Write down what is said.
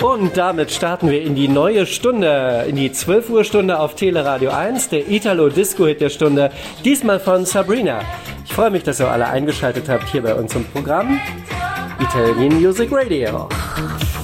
Und damit starten wir in die neue Stunde, in die 12 Uhr Stunde auf Teleradio 1, der Italo-Disco-Hit der Stunde, diesmal von Sabrina. Ich freue mich, dass ihr alle eingeschaltet habt hier bei uns im Programm Italian Music Radio.